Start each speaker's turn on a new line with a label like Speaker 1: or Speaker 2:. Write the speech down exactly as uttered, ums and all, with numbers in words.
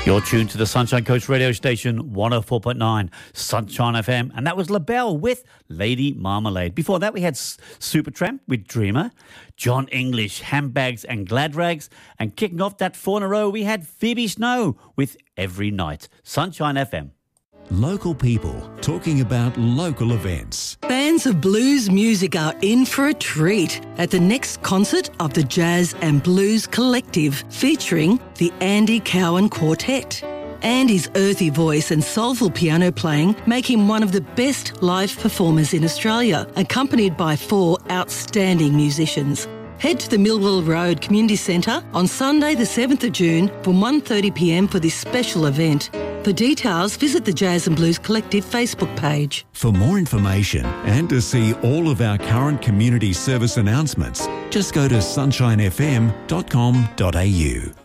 Speaker 1: You're tuned to the Sunshine Coast radio station, one oh four point nine Sunshine F M, and that was LaBelle with Lady Marmalade. Before that, we had Supertramp with Dreamer, John English, Handbags and Glad Rags, and kicking off that four in a row, we had Phoebe Snow with Every Night. Sunshine F M.
Speaker 2: Local people talking about local events.
Speaker 3: Fans of blues music are in for a treat at the next concert of the Jazz and Blues Collective, featuring the Andy Cowan Quartet. Andy's earthy voice and soulful piano playing make him one of the best live performers in Australia, accompanied by four outstanding musicians. Head to the Millwall Road Community Centre on Sunday the seventh of June from one thirty p m for this special event. For details, visit the Jazz and Blues Collective Facebook page.
Speaker 2: For more information and to see all of our current community service announcements, just go to sunshine f m dot com dot a u.